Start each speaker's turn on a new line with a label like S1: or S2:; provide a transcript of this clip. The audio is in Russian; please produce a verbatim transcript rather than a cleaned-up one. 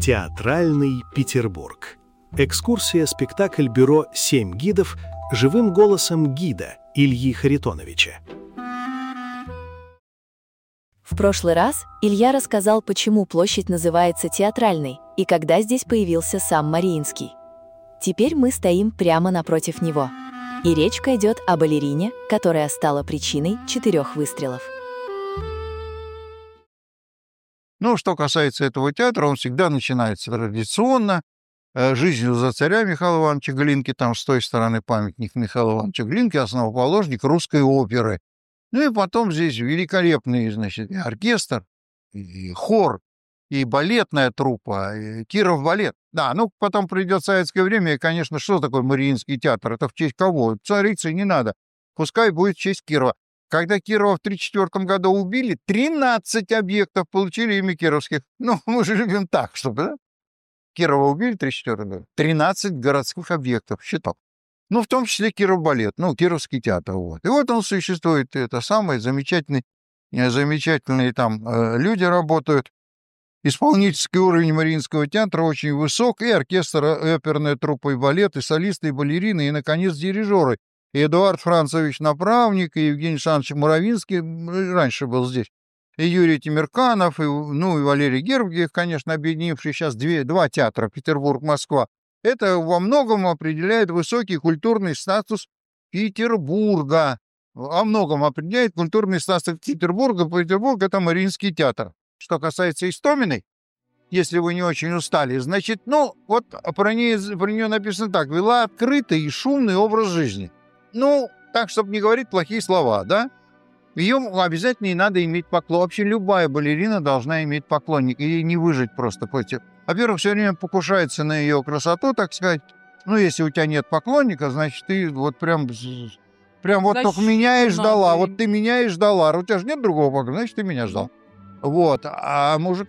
S1: Театральный Петербург. Экскурсия-спектакль бюро «Семь гидов» живым голосом гида Ильи Харитоновича.
S2: В прошлый раз Илья рассказал, почему площадь называется Театральной и когда здесь появился сам Мариинский. Теперь мы стоим прямо напротив него. И речка идет о балерине, которая стала причиной четырех выстрелов.
S3: Ну, что касается этого театра, он всегда начинается традиционно, э, жизнью за царя Михаила Ивановича Глинки, там с той стороны памятник Михаила Ивановича Глинки, основоположник русской оперы. Ну и потом здесь великолепный, значит, и оркестр, и хор, и балетная труппа, и Киров балет. Да, ну потом придет советское время, и, конечно, что такое Мариинский театр? Это в честь кого? Царицы не надо. Пускай будет в честь Кирова. Когда Кирова в тысяча девятьсот тридцать четвёртом году убили, тринадцать объектов получили имя кировских. Ну, мы же любим так, чтобы, да? Кирова убили в тысяча девятьсот тридцать четвёртом году. тринадцать городских объектов, считал. Ну, в том числе Киров балет, ну, Кировский театр. Вот. И вот он существует, это самый замечательный, замечательные там э, люди работают. Исполнительский уровень Мариинского театра очень высок, и оркестр, и оперная труппа, и балет, и солисты, и балерины, и, наконец, дирижеры. И Эдуард Францевич Направник, и Евгений Александрович Муравинский раньше был здесь, и Юрий Тимирканов, и, ну, и Валерий Гергиев, конечно, объединивший сейчас две, два театра, Петербург, Москва. Это во многом определяет высокий культурный статус Петербурга. Во многом определяет культурный статус Петербурга. Петербург — это Мариинский театр. Что касается Истоминой, если вы не очень устали, значит, ну, вот про нее, про нее написано так: вела открытый и шумный образ жизни. Ну, так, чтобы не говорить плохие слова, да? Ее обязательно и надо иметь поклонника. Вообще любая балерина должна иметь поклонника, и не выжить просто против. Во-первых, все время покушается на ее красоту, так сказать. Ну, если у тебя нет поклонника, значит, ты вот прям... Прям вот значит, только меня и ждала. Надо. Вот ты меня и ждала. А у тебя же нет другого поклонника, значит, ты меня ждал. Вот. А мужик